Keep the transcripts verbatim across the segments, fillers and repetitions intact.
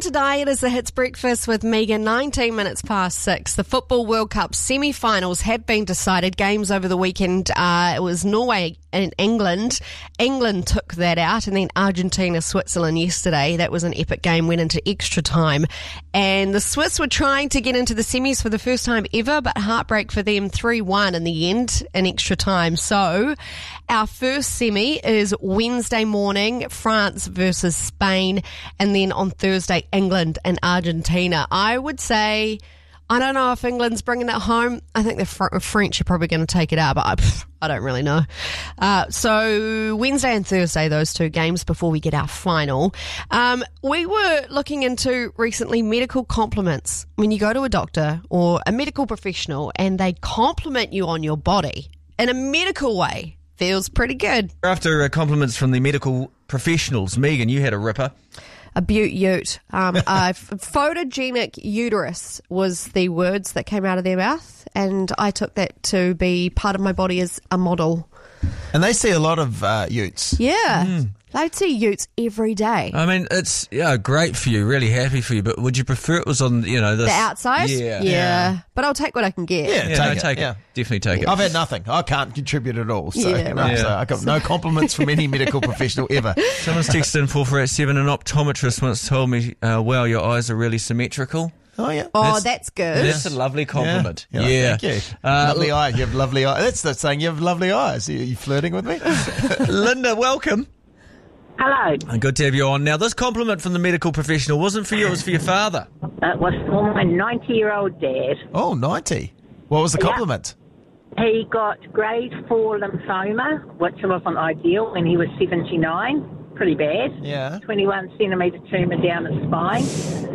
today. It is the Hits Breakfast with Megan, nineteen minutes past six. The Football World Cup semi-finals have been decided. Games over the weekend. Uh, it was Norway and England. England took that out, and then Argentina, Switzerland yesterday. That was an epic game, went into extra time. And the Swiss were trying to get into the semis for the first time ever, but heartbreak for them, three one in the end in extra time. So our first semi is Wednesday morning, France versus Spain, and then on Thursday, England and Argentina. I would say, I don't know if England's bringing it home. I think the Fr- French are probably going to take it out, but I, pff, I don't really know. Uh, so Wednesday and Thursday, those two games before we get our final. Um, we were looking into recently medical compliments. When you go to a doctor or a medical professional and they compliment you on your body in a medical way, feels pretty good. After uh, compliments from the medical professionals, Megan, you had a ripper. A beaut ute. Um, uh, photogenic uterus was the words that came out of their mouth, and I took that to be part of my body as a model. And they see a lot of uh, utes. Yeah. Mm. They'd see utes every day. I mean, it's yeah, great for you, really happy for you, but would you prefer it was on, you know, this, the outside? Yeah. yeah. Yeah. But I'll take what I can get. Yeah, Yeah, take, no, it. take yeah. it. Definitely take it. I've had nothing. I can't contribute at all. So, Yeah, you know, right. so I got no compliments from any medical professional ever. Someone's texted in four four eight seven, an optometrist once told me, uh, wow, your eyes are really symmetrical. Oh, yeah. Oh, That's- that's, good. That's a lovely compliment. Yeah. Yeah. Thank you. Uh, lovely eyes. You have lovely eyes. That's the saying. You have lovely eyes. Are you flirting with me? Linda, welcome. Hello. Good to have you on. Now, this compliment from the medical professional wasn't for you, it was for your father. It was for my ninety-year-old dad. Oh, ninety. What was the Yeah. compliment? He got grade four lymphoma, which wasn't ideal when he was seventy-nine. Pretty bad. Yeah. twenty-one centimetre tumour down his spine.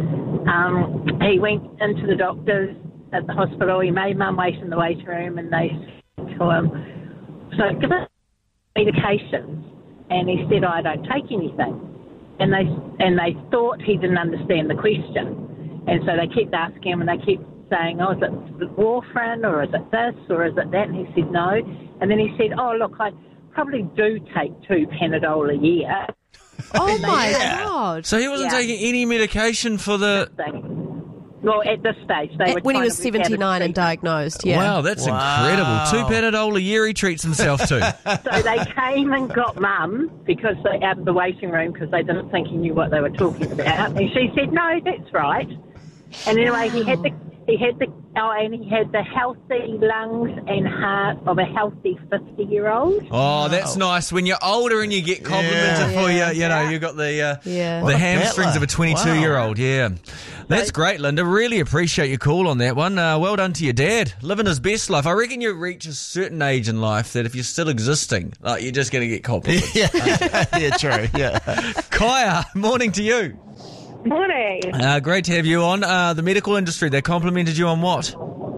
Um, he went into the doctors at the hospital. He made mum wait in the waiting room, and they said to him, so give us medication. And he said, I don't take anything. And they and they thought he didn't understand the question. And so they kept asking him, and they kept saying, oh, is it warfarin, or is it this, or is it that? And he said, no. And then he said, oh, look, I probably do take two Panadol a year. Oh, my Yeah. God. So he wasn't Yeah. taking any medication for the... Well, at this stage, they were When he trying was to work out a seventy-nine and treatment. diagnosed, yeah. Wow, that's Wow. incredible. Two Panadol a year he treats himself to. So they came and got mum because they out of the waiting room because they didn't think he knew what they were talking about. And she said, no, that's right. And anyway, he had the he had the oh, and he had the healthy lungs and heart of a healthy fifty-year-old. Oh, that's nice. When you're older and you get complimented Yeah. for Yeah. you, you know, you got the uh, Yeah. the What a hamstrings battler. of a twenty-two-year-old. Yeah, that's great, Linda. Really appreciate your call on that one. Uh, well done to your dad, living his best life. I reckon you reach a certain age in life that if you're still existing, like you're just going to get compliments. Yeah. yeah, true. Yeah. Kaya, morning to you. Morning. Uh, great to have you on. Uh, the medical industry, they complimented you on what?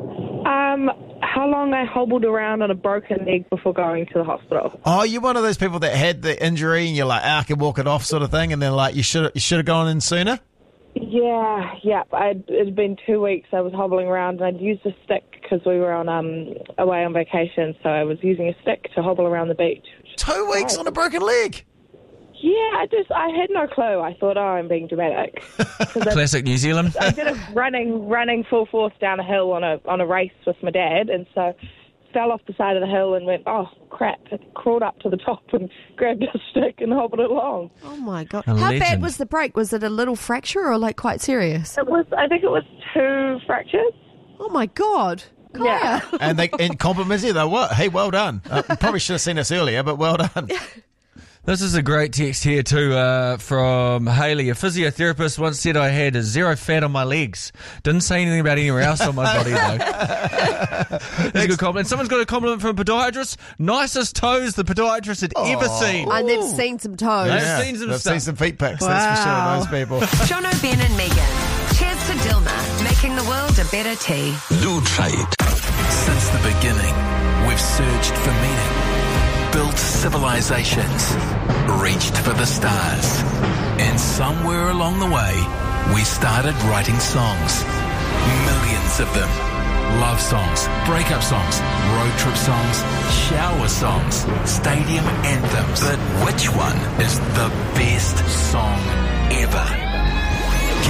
Um, how long I hobbled around on a broken leg before going to the hospital. Oh, you're one of those people that had the injury and you're like, ah, I can walk it off sort of thing. And then like, you should you should have gone in sooner. Yeah, yeah. I'd, it had been two weeks I was hobbling around, and I'd used a stick because we were on um away on vacation, so I was using a stick to hobble around the beach. Two weeks on a broken leg. Yeah, I just, I had no clue. I thought, oh, I'm being dramatic. 'Cause I, Classic New Zealand. I did a running, running full force down a hill on a on a race with my dad, and so fell off the side of the hill and went, oh, crap. I crawled up to the top and grabbed a stick and hobbled it along. Oh, my God. A How bad legend. was the break? Was it a little fracture or, like, quite serious? It was, I think it was two fractures. Oh, my God. Kaya. Yeah. And they and compliments you though. What? Hey, well done. Uh, probably should have seen us earlier, but well done. This is a great text here too uh, from Hayley. A physiotherapist once said I had a zero fat on my legs. Didn't say anything about anywhere else on my body though. That's a good compliment. Someone's got a compliment from a podiatrist. Nicest toes the podiatrist had ever seen. And they've seen some toes. I've seen some I've stuff. seen some feet pics. Wow. That's for sure. Those people. Jono, Ben and Megan. Cheers to Dilma, making the world a better tea. Lutrait. Since the beginning, we've searched for meaning, built civilizations, reached for the stars. And somewhere along the way, we started writing songs. Millions of them. Love songs, breakup songs, road trip songs, shower songs, stadium anthems. But which one is the best song ever? Get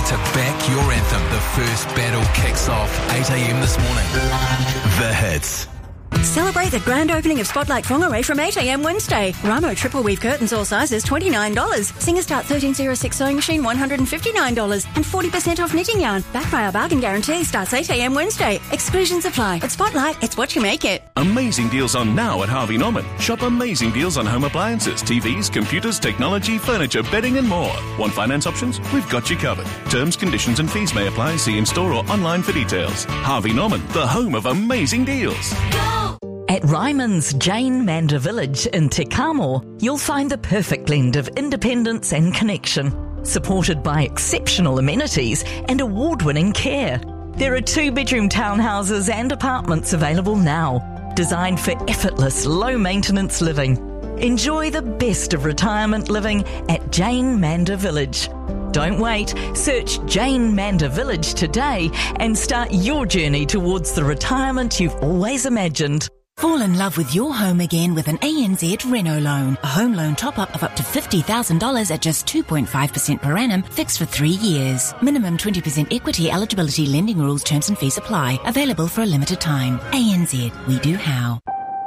to back your anthem. The first battle kicks off eight a.m. this morning. The Hits. Celebrate the grand opening of Spotlight Whangarei from eight a.m. Wednesday. Ramo triple weave curtains all sizes twenty-nine dollars. Singer Start thirteen oh six sewing machine one hundred fifty-nine dollars. And forty percent off knitting yarn. Backed by our bargain guarantee starts eight a.m. Wednesday. Exclusions apply. At Spotlight, it's what you make it. Amazing deals on now at Harvey Norman. Shop amazing deals on home appliances, T Vs, computers, technology, furniture, bedding and more. Want finance options? We've got you covered. Terms, conditions and fees may apply. See in-store or online for details. Harvey Norman, the home of amazing deals. At Ryman's Jane Manda Village in Te Kamo, you'll find the perfect blend of independence and connection, supported by exceptional amenities and award-winning care. There are two-bedroom townhouses and apartments available now, designed for effortless, low-maintenance living. Enjoy the best of retirement living at Jane Manda Village. Don't wait. Search Jane Manda Village today and start your journey towards the retirement you've always imagined. Fall in love with your home again with an A N Z Reno loan. A home loan top-up of up to fifty thousand dollars at just two point five percent per annum, fixed for three years. Minimum twenty percent equity eligibility, lending rules, terms and fees apply. Available for a limited time. A N Z, we do how.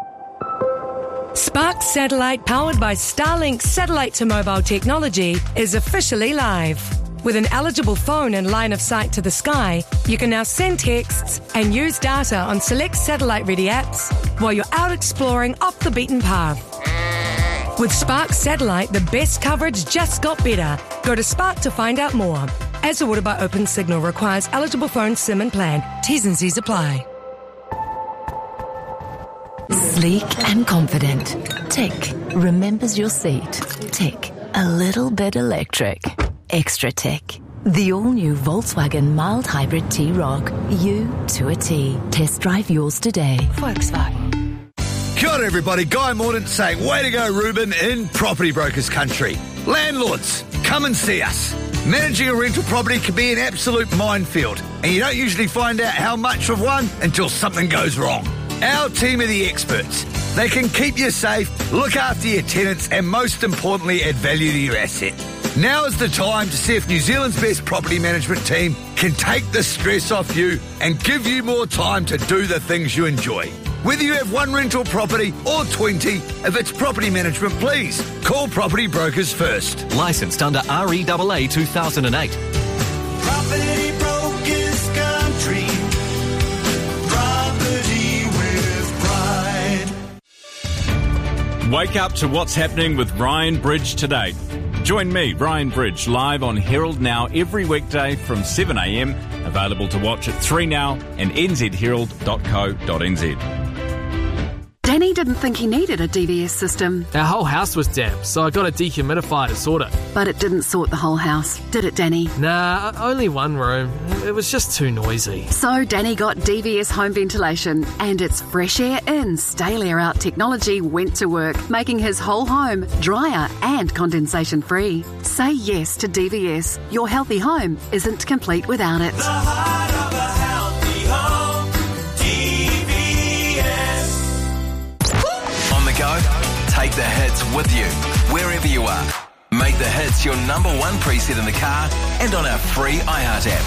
Spark Satellite, powered by Starlink satellite to mobile technology, is officially live. With an eligible phone and line of sight to the sky, you can now send texts and use data on select satellite-ready apps while you're out exploring off the beaten path. With Spark Satellite, the best coverage just got better. Go to Spark to find out more. As ordered by Open Signal, requires eligible phone SIM and plan. T's and C's apply. Sleek and confident. Tick. Remembers your seat. Tick. A little bit electric. Extra tick. The all-new Volkswagen mild hybrid T-Roc. You to a T. Test drive yours today. Volkswagen. Kia ora everybody, Guy Mordaunt saying, way to go Ruben in Property Brokers Country. Landlords, come and see us. Managing a rental property can be an absolute minefield, and you don't usually find out how much of one until something goes wrong. Our team are the experts. They can keep you safe, look after your tenants, and most importantly, add value to your asset. Now is the time to see if New Zealand's best property management team can take the stress off you and give you more time to do the things you enjoy. Whether you have one rental property or twenty, if it's property management, please call Property Brokers first. Licensed under R E A A two thousand eight. Property Brokers Country. Property with pride. Wake up to what's happening with Ryan Bridge today. Join me, Ryan Bridge, live on Herald Now every weekday from seven a.m. Available to watch at three now and n z herald dot co dot n z. Danny didn't think he needed a D V S system. Our whole house was damp, so I got a dehumidifier to sort it. But it didn't sort the whole house, did it, Danny? Nah, only one room. It was just too noisy. So Danny got D V S home ventilation, and its fresh air in, stale air out technology went to work, making his whole home drier and condensation free. Say yes to D V S. Your healthy home isn't complete without it. The heart of a healthy home. D V S. On the go, take the hits with you, wherever you are. Make the hits your number one preset in the car and on our free iHeart app.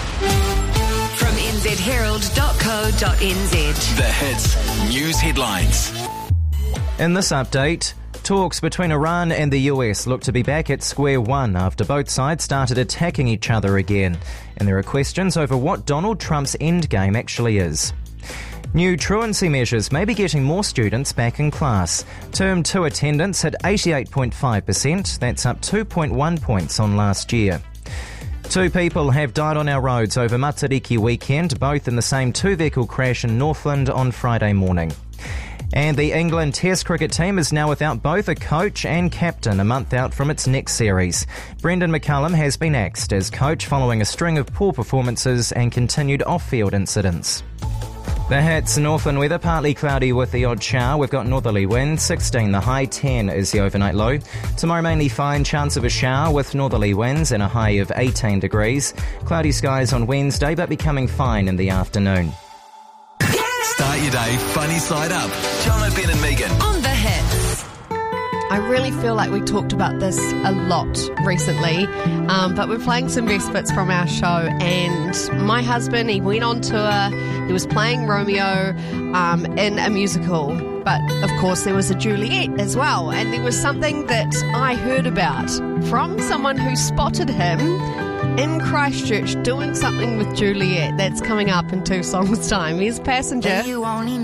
From n z herald dot co dot n z. The hits, news headlines. In this update, talks between Iran and the U S look to be back at square one after both sides started attacking each other again. And there are questions over what Donald Trump's endgame actually is. New truancy measures may be getting more students back in class. Term two attendance hit eighty-eight point five percent. That's up two point one points on last year. Two people have died on our roads over Matariki weekend, both in the same two-vehicle crash in Northland on Friday morning. And the England Test cricket team is now without both a coach and captain, a month out from its next series. Brendan McCullum has been axed as coach following a string of poor performances and continued off-field incidents. The Hits, Northland weather, partly cloudy with the odd shower. We've got northerly wind, sixteen the high, ten is the overnight low. Tomorrow mainly fine, chance of a shower with northerly winds and a high of eighteen degrees. Cloudy skies on Wednesday, but becoming fine in the afternoon. Start your day funny side up. John, Ben and Megan. On the Hits. I really feel like we talked about this a lot recently, um, but we're playing some best bits from our show, and my husband, he went on tour, he was playing Romeo um, in a musical, but of course there was a Juliet as well, and there was something that I heard about from someone who spotted him in Christchurch doing something with Juliet. That's coming up in two songs' time. Here's Passenger. You only